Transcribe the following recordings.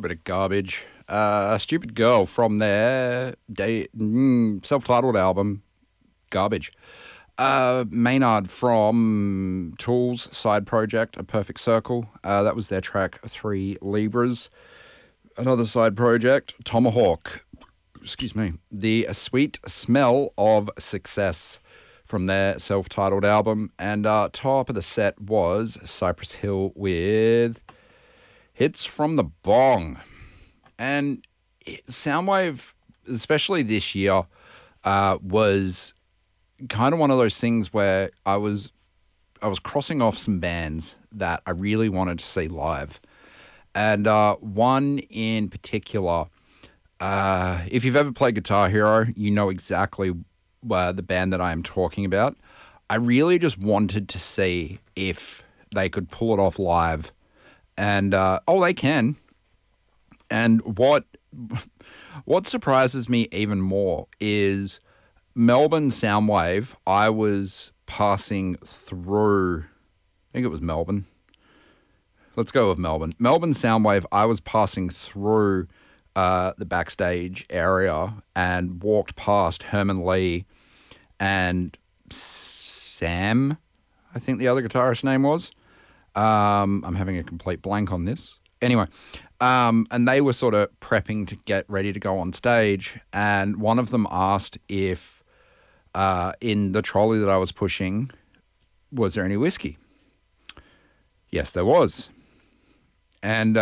little bit of garbage. Stupid Girl from their self-titled album, Garbage. Maynard from Tool's side project, A Perfect Circle. That was their track, 3 Libras. Another side project, Tomahawk. Excuse me. The Sweet Smell of Success from their self-titled album. And top of the set was Cypress Hill with Hits from the Bong. And Soundwave, especially this year, was kind of one of those things where I was crossing off some bands that I really wanted to see live. And one in particular, if you've ever played Guitar Hero, you know exactly the band that I am talking about. I really just wanted to see if they could pull it off live. And, they can. And what surprises me even more is Melbourne Soundwave. I was passing through, I think it was Melbourne. Let's go with Melbourne. Melbourne Soundwave, I was passing through the backstage area and walked past Herman Lee and Sam, I think the other guitarist's name was. I'm having a complete blank on this. Anyway, and they were sort of prepping to get ready to go on stage, and one of them asked if in the trolley that I was pushing, was there any whiskey? Yes, there was. And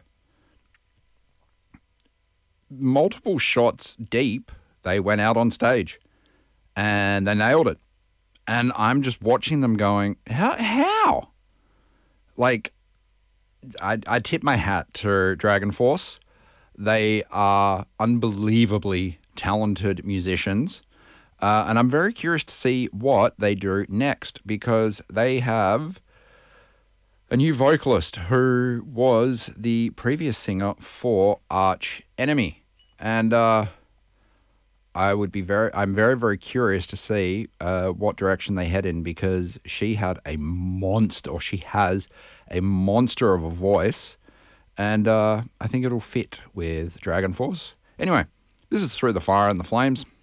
multiple shots deep, they went out on stage and they nailed it. And I'm just watching them going, how? Like, I tip my hat to Dragon Force. They are unbelievably talented musicians. And I'm very curious to see what they do next, because they have a new vocalist who was the previous singer for Arch Enemy. And I'm very, very curious to see what direction they head in, because she has a monster of a voice, and I think it'll fit with Dragon Force. Anyway, this is Through the Fire and the Flames.